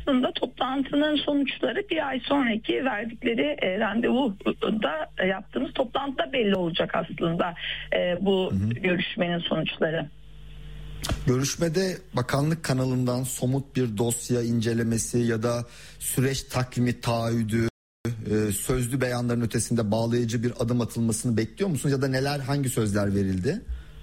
aslında toplantının sonuçları bir ay sonraki verdikleri randevuda yaptığımız toplantıda belli olacak aslında bu görüşmenin sonuçları. Görüşmede bakanlık kanalından somut bir dosya incelemesi ya da süreç takvimi taahhüdü, sözlü beyanların ötesinde bağlayıcı bir adım atılmasını bekliyor musunuz ya da hangi sözler verildi?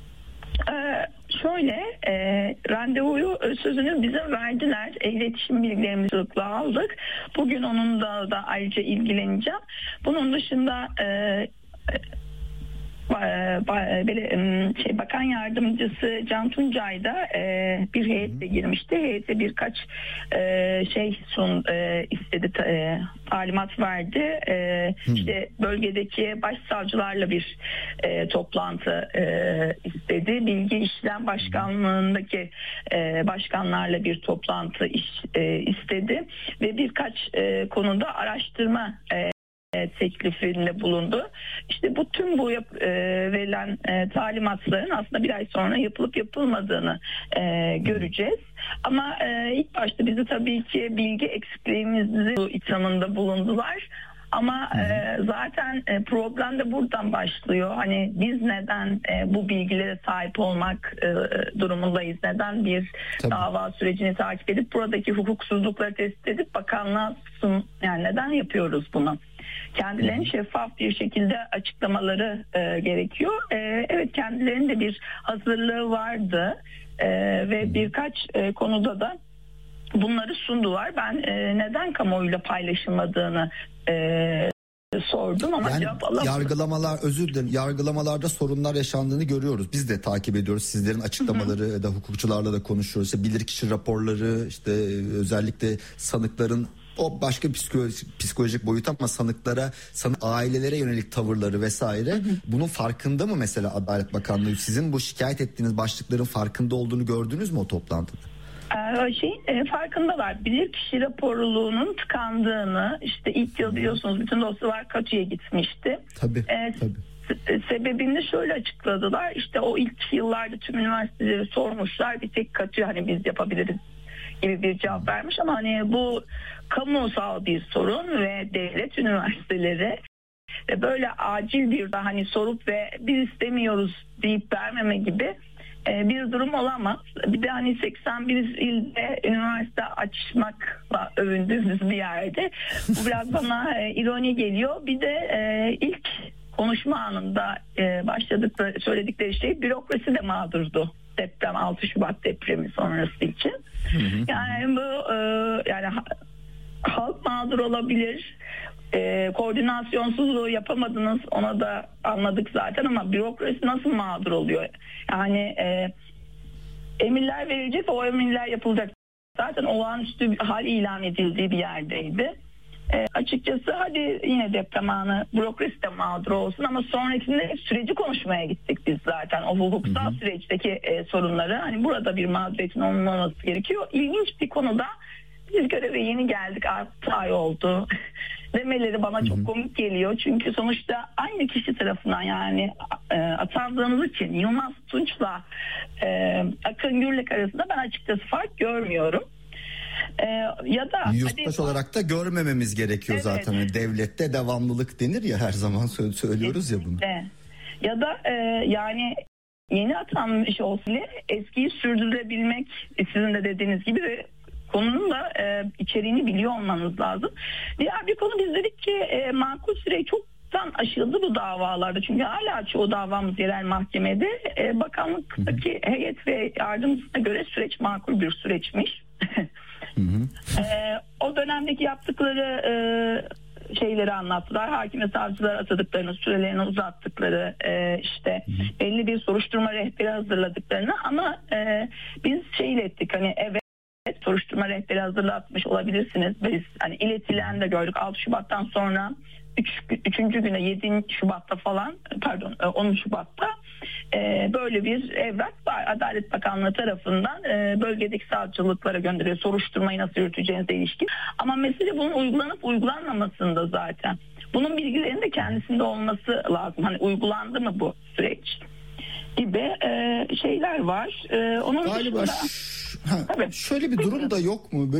Şöyle randevuyu sözünü bize verdiler. İletişim bilgilerimizi aldık. Bugün onunla da ayrıca ilgileneceğim. Bunun dışında Bakan Yardımcısı Can Tuncay da bir heyetle girmişti. Heyete birkaç istedi, talimat verdi. İşte bölgedeki başsavcılarla bir toplantı istedi. Bilgi İşlem Başkanlığındaki başkanlarla bir toplantı istedi ve birkaç konuda araştırma teklifinde bulundu. İşte tüm bu verilen talimatların aslında bir ay sonra yapılıp yapılmadığını göreceğiz. Ama ilk başta bizi tabii ki bilgi eksikliğimizi ithamında bulundular. Ama zaten problem de buradan başlıyor. Hani biz neden bu bilgilere sahip olmak durumundayız? Neden bir dava sürecini takip edip buradaki hukuksuzlukları tespit edip bakanlığa yani neden yapıyoruz bunu? Kendilerinin şeffaf bir şekilde açıklamaları gerekiyor. Evet, kendilerinin de bir hazırlığı vardı ve birkaç konuda da bunları sundular. Ben neden kamuoyuyla paylaşılmadığını sordum ama cevap alamadım. Yargılamalarda sorunlar yaşandığını görüyoruz. Biz de takip ediyoruz. Sizlerin açıklamaları da hukukçularla da konuşuyoruz. İşte bilirkişi raporları, işte özellikle sanıkların o başka psikolojik boyut ama ailelere yönelik tavırları vesaire. Bunun farkında mı mesela Adalet Bakanlığı? Sizin bu şikayet ettiğiniz başlıkların farkında olduğunu gördünüz mü o toplantıda? Farkındalar. Bilirkişi raporluluğunun tıkandığını, işte ilk yıl biliyorsunuz bütün dosyalar Katü'ye gitmişti. Tabii. Sebebini şöyle açıkladılar. İşte o ilk yıllarda tüm üniversiteleri sormuşlar. Bir tek Katü hani biz yapabiliriz gibi bir cevap vermiş ama hani bu kamusal bir sorun ve devlet üniversiteleri ve böyle acil bir daha hani sorup ve biz istemiyoruz deyip vermeme gibi bir durum olamaz. Bir de hani 81 ilde üniversite açmakla övündüğümüz bir yerde bu biraz bana ironi geliyor. Bir de ilk konuşma anında söyledikleri şey bürokrasi de mağdurdu. 6 Şubat depremi sonrası için. Yani bu yani halk mağdur olabilir. Koordinasyonsuzluğu yapamadınız, ona da anladık zaten ama bürokrasi nasıl mağdur oluyor? Yani emirler verilecek, o emirler yapılacak. Zaten olağanüstü bir hal ilan edildiği bir yerdeydi. Açıkçası hadi yine deprem anı bürokrasi de mağdur olsun ama sonrasında süreci konuşmaya gittik biz zaten. O hukuksal süreçteki sorunları, hani burada bir mağduriyetin olmaması gerekiyor. İlginç bir konuda biz göreve yeni geldik, 6 ay oldu demeleri bana çok komik geliyor. Çünkü sonuçta aynı kişi tarafından, yani atandığımız için Yılmaz Tunç'la Akın Gürlek arasında ben açıkçası fark görmüyorum. Ya da yurttaş olarak da görmememiz gerekiyor zaten. Yani devlette devamlılık denir ya, her zaman söylüyoruz ya bunu. Ya da yani yeni atanmış olsa eskiyi sürdürebilmek, sizin de dediğiniz gibi konunun da içeriğini biliyor olmanız lazım. Diğer bir konu, biz dedik ki makul süre çoktan aşıldı bu davalarda. Çünkü hala çoğu davamız yerel mahkemede. Bakanlıktaki heyet ve yardımcısına göre süreç makul bir süreçmiş. O dönemdeki yaptıkları şeyleri anlattılar. Hakim ve savcılar atadıklarını, sürelerini uzattıkları, işte belli bir soruşturma rehberi hazırladıklarını ama biz ilettik, hani evet soruşturma rehberi hazırlatmış olabilirsiniz. Biz hani iletilen de gördük. 6 Şubat'tan sonra 3. güne 7 Şubat'ta falan, pardon 10 Şubat'ta böyle bir evrak var. Adalet Bakanlığı tarafından bölgedeki savcılıklara gönderiyor. Soruşturmayı nasıl yürüteceğinize ilişkin. Ama mesele bunun uygulanıp uygulanmamasında zaten. Bunun bilgilerinin de kendisinde olması lazım. Hani uygulandı mı bu süreç gibi şeyler var. Onun galiba dışında şöyle bir durum da yok mu?